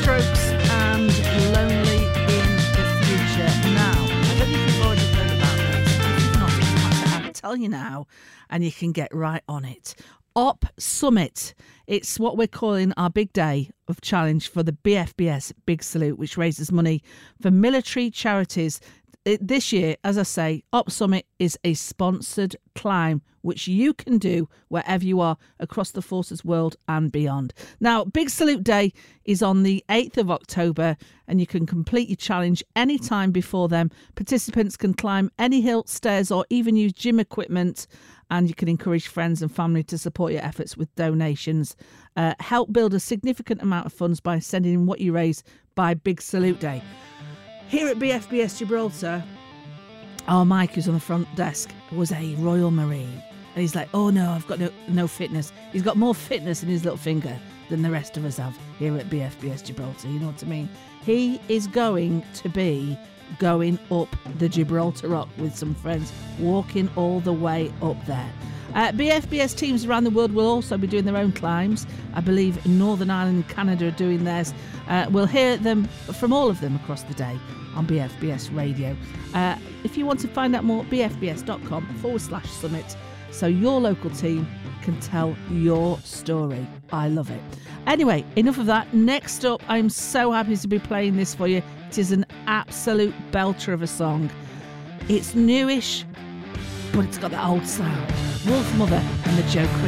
Strokes and Lonely in the Future. Now, I don't know if you've already heard about this. If not, I'll tell you now, and you can get right on it. Op Summit. It's what we're calling our big day of challenge for the BFBS Big Salute, which raises money for military charities. This year, as I say, Op Summit is a sponsored climb, which you can do wherever you are across the Forces world and beyond. Now, Big Salute Day is on the 8th of October, and you can complete your challenge any time before then. Participants can climb any hill, stairs, or even use gym equipment, and you can encourage friends and family to support your efforts with donations. Help build a significant amount of funds by sending in what you raise by Big Salute Day. Here at BFBS Gibraltar, our Mike, who's on the front desk, was a Royal Marine. And he's like, oh no, I've got no fitness. He's got more fitness in his little finger than the rest of us have here at BFBS Gibraltar. You know what I mean? He is going to be going up the Gibraltar Rock with some friends, walking all the way up there. BFBS teams around the world will also be doing their own climbs. I believe Northern Ireland and Canada are doing theirs. We'll hear them from all of them across the day on BFBS Radio. If you want to find out more, bfbs.com/summit, so your local team can tell your story. I love it. Anyway, enough of that. Next up, I'm so happy to be playing this for you. It is an absolute belter of a song. It's newish, but it's got that old sound. Wolf Mother and the Joe Quinn